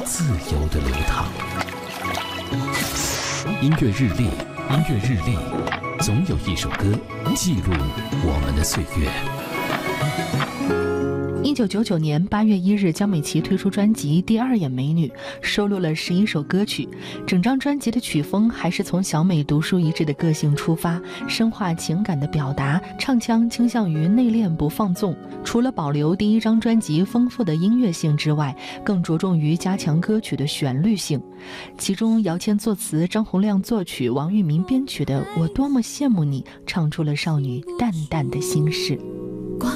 自由地流淌。音乐日历，音乐日历，总有一首歌记录我们的岁月。 1999年8月1日，江美琪推出专辑《第二眼美女》，收录了11首歌曲。整张专辑的曲风还是从小美独树一帜的个性出发，深化情感的表达，唱腔倾向于内敛不放纵。除了保留第一张专辑丰富的音乐性之外，更着重于加强歌曲的旋律性。其中姚谦作词，张洪量作曲，王玉民编曲的《我多么羡慕你》，唱出了少女淡淡的心事。